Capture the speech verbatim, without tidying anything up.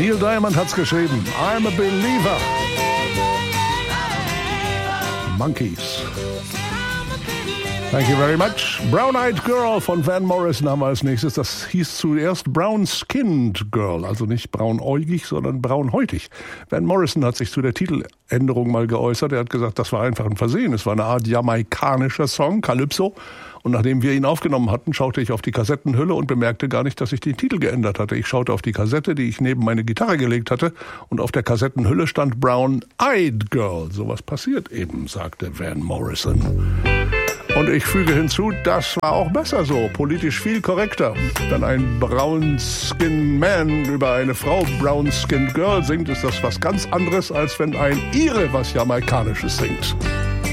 Neil Diamond hat's geschrieben. I'm a Believer. Monkeys. Thank you very much. Brown Eyed Girl von Van Morrison haben wir als nächstes. Das hieß zuerst Brown Skinned Girl, also nicht braunäugig, sondern braunhäutig. Van Morrison hat sich zu der Titeländerung mal geäußert. Er hat gesagt, das war einfach ein Versehen. Es war eine Art jamaikanischer Song, Calypso. Und nachdem wir ihn aufgenommen hatten, schaute ich auf die Kassettenhülle und bemerkte gar nicht, dass ich den Titel geändert hatte. Ich schaute auf die Kassette, die ich neben meine Gitarre gelegt hatte, und auf der Kassettenhülle stand Brown Eyed Girl. Sowas passiert eben, sagte Van Morrison. Und ich füge hinzu, das war auch besser so, politisch viel korrekter. Wenn ein Brown-Skin Man über eine Frau Brown-Skinned Girl singt, ist das was ganz anderes, als wenn ein Ire was Jamaikanisches singt.